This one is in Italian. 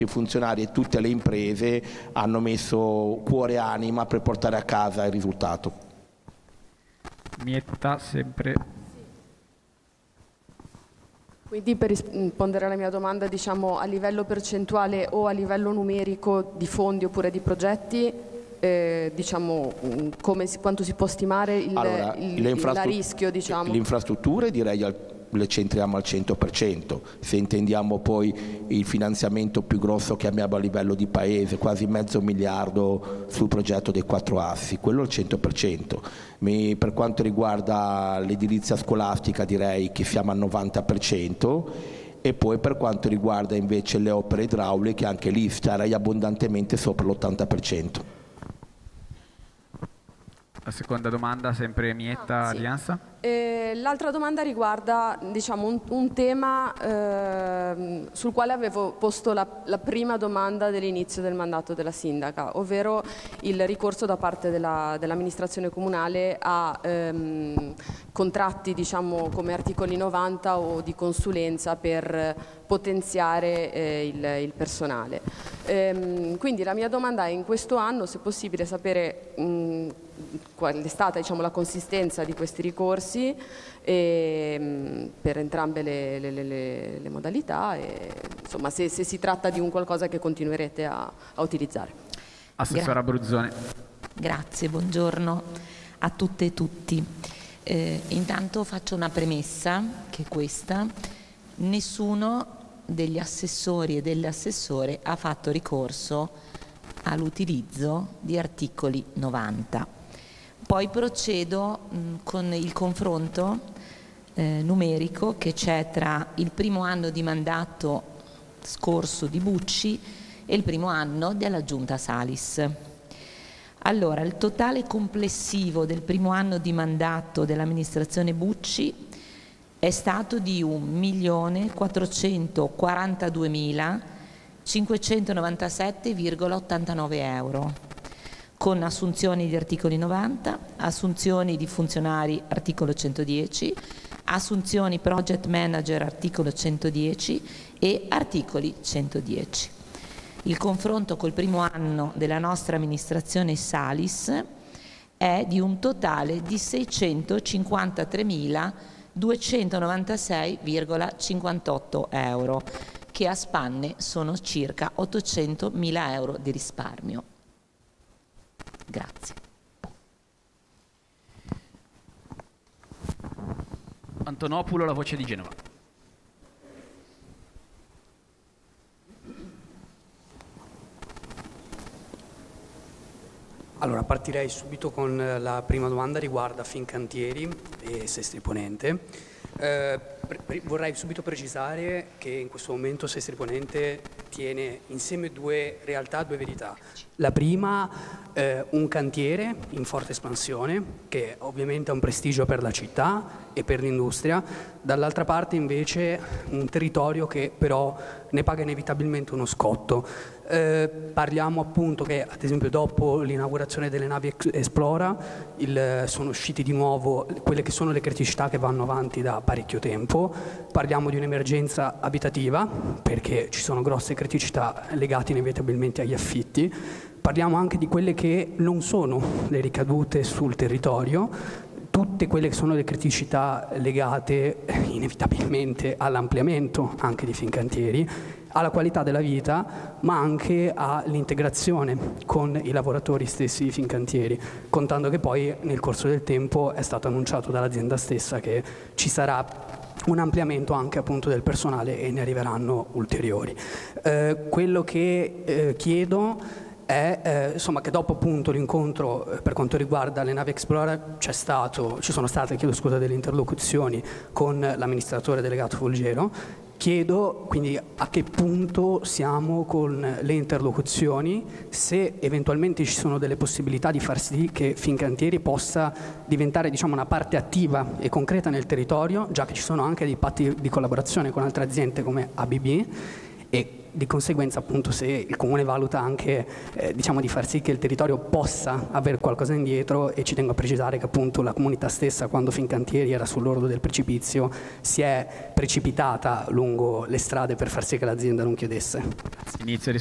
I funzionari e tutte le imprese hanno messo cuore e anima per portare a casa il risultato. Mietta, sempre. Quindi per rispondere alla mia domanda, diciamo a livello percentuale o a livello numerico di fondi oppure di progetti, diciamo quanto si può stimare il rischio? Diciamo. Le infrastrutture direi le centriamo al 100%, se intendiamo poi il finanziamento più grosso che abbiamo a livello di paese, quasi $500 milioni sul progetto dei 4 assi, quello al 100%. Per quanto riguarda l'edilizia scolastica direi che siamo al 90%, e poi per quanto riguarda invece le opere idrauliche anche lì starei abbondantemente sopra l'80%. La seconda domanda, sempre Mietta, sì. Alleanza. L'altra domanda riguarda diciamo, un tema sul quale avevo posto la prima domanda dell'inizio del mandato della sindaca, ovvero il ricorso da parte dell'amministrazione comunale a contratti diciamo, come articoli 90 o di consulenza per potenziare il personale. Quindi la mia domanda è in questo anno, se è possibile sapere qual è stata diciamo, la consistenza di questi ricorsi per entrambe le modalità e insomma se si tratta di un qualcosa che continuerete a utilizzare. Assessora Abruzzone. Grazie, buongiorno a tutte e tutti. Intanto faccio una premessa che è questa: nessuno degli assessori e delle assessore ha fatto ricorso all'utilizzo di articoli 90. Poi procedo con il confronto numerico che c'è tra il primo anno di mandato scorso di Bucci e il primo anno della Giunta Salis. Allora, il totale complessivo del primo anno di mandato dell'amministrazione Bucci è stato di 1.442.597,89 euro, con assunzioni di articoli 90, assunzioni di funzionari articolo 110, assunzioni project manager articolo 110 e articoli 110. Il confronto col primo anno della nostra amministrazione Salis è di un totale di 654.296,58 euro, che a spanne sono circa 800.000 euro di risparmio. Grazie. Antonopulo, la voce di Genova. Allora, partirei subito con la prima domanda, riguarda Fincantieri e Sestri Ponente. Vorrei subito precisare che in questo momento Sestri Ponente tiene insieme due realtà, due verità. La prima, un cantiere in forte espansione, che ovviamente ha un prestigio per la città e per l'industria, dall'altra parte invece un territorio che però ne paga inevitabilmente uno scotto. Parliamo appunto che ad esempio dopo l'inaugurazione delle navi Esplora sono usciti di nuovo quelle che sono le criticità che vanno avanti da parecchio tempo. Parliamo di un'emergenza abitativa perché ci sono grosse criticità legate inevitabilmente agli affitti. Parliamo anche di quelle che non sono le ricadute sul territorio, tutte quelle che sono le criticità legate inevitabilmente all'ampliamento anche di Fincantieri, alla qualità della vita, ma anche all'integrazione con i lavoratori stessi di Fincantieri, contando che poi nel corso del tempo è stato annunciato dall'azienda stessa che ci sarà un ampliamento anche appunto del personale e ne arriveranno ulteriori. Quello che chiedo è insomma, che dopo appunto l'incontro per quanto riguarda le navi Explorer ci sono state delle interlocuzioni con l'amministratore delegato Folgero. Chiedo quindi a che punto siamo con le interlocuzioni, se eventualmente ci sono delle possibilità di far sì che Fincantieri possa diventare diciamo, una parte attiva e concreta nel territorio, già che ci sono anche dei patti di collaborazione con altre aziende come ABB, e di conseguenza appunto se il Comune valuta anche diciamo di far sì che il territorio possa avere qualcosa indietro, e ci tengo a precisare che appunto la comunità stessa, quando Fincantieri era sull'orlo del precipizio, si è precipitata lungo le strade per far sì che l'azienda non chiudesse. Inizio